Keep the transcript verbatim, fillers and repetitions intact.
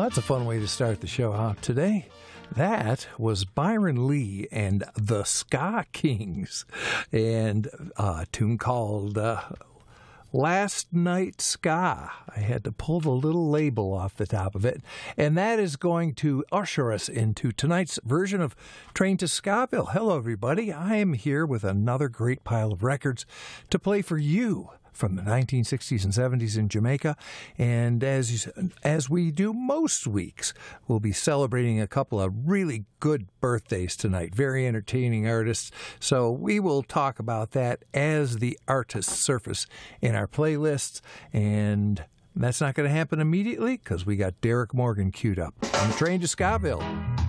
That's a fun way to start the show out today. That was Byron Lee and the Ska Kings, and a tune called uh, Last Night Ska. I had to pull the little label off the top of it, and that is going to usher us into tonight's version of Train to Skaville. Hello, everybody. I am here with another great pile of records to play for you from the nineteen sixties and seventies in Jamaica. And as as we do most weeks, we'll be celebrating a couple of really good birthdays tonight, very entertaining artists. So we will talk about that as the artists surface in our playlists. And that's not going to happen immediately because we got Derek Morgan queued up on the Train to Skaville.